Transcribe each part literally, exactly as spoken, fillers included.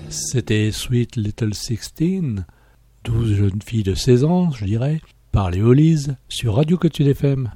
C'était Sweet Little Sixteen, douze jeunes filles de seize ans, je dirais, par les Hollies, sur Radio Côte Sud F M.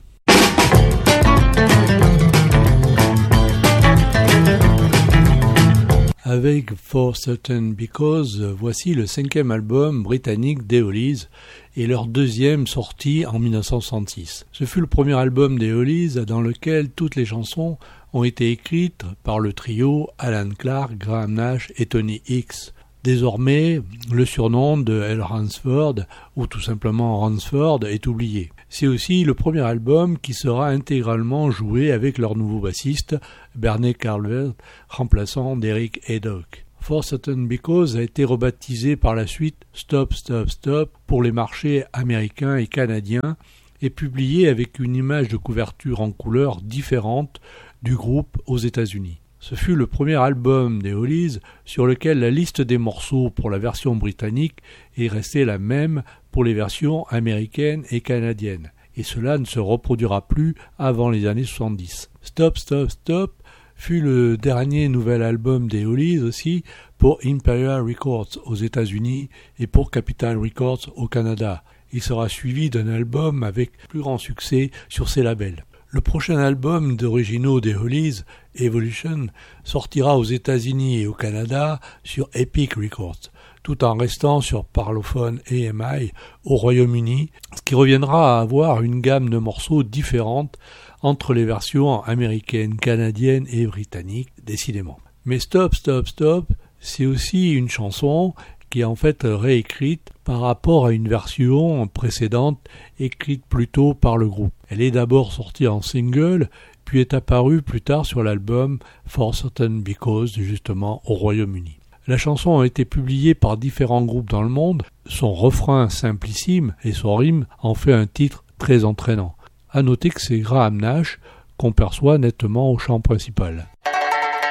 Avec For Certain Because, voici le cinquième album britannique des Hollies et leur deuxième sorti en dix-neuf cent soixante-six. Ce fut le premier album des Hollies dans lequel toutes les chansons ont été écrites par le trio Alan Clark, Graham Nash et Tony Hicks. Désormais, le surnom de L. Ransford, ou tout simplement Ransford, est oublié. C'est aussi le premier album qui sera intégralement joué avec leur nouveau bassiste, Bernie Calvert, remplaçant d'Eric Haydock. For Certain Because a été rebaptisé par la suite Stop Stop Stop pour les marchés américains et canadiens et publié avec une image de couverture en couleurs différente du groupe aux États-Unis. Ce fut le premier album des Hollies sur lequel la liste des morceaux pour la version britannique est restée la même pour les versions américaines et canadiennes, et cela ne se reproduira plus avant les années soixante-dix. Stop Stop Stop fut le dernier nouvel album des Hollies aussi pour Imperial Records aux États-Unis et pour Capitol Records au Canada. Il sera suivi d'un album avec plus grand succès sur ces labels. Le prochain album d'originaux des Hollies, Evolution, sortira aux États-Unis et au Canada sur Epic Records, tout en restant sur Parlophone A M I au Royaume-Uni, ce qui reviendra à avoir une gamme de morceaux différente entre les versions américaines, canadiennes et britanniques, décidément. Mais Stop, Stop, Stop, c'est aussi une chanson qui est en fait réécrite par rapport à une version précédente écrite plus tôt par le groupe. Elle est d'abord sortie en single, puis est apparue plus tard sur l'album For Certain Because, justement au Royaume-Uni. La chanson a été publiée par différents groupes dans le monde, son refrain simplissime et son rime en fait un titre très entraînant. À noter que c'est Graham Nash qu'on perçoit nettement au chant principal.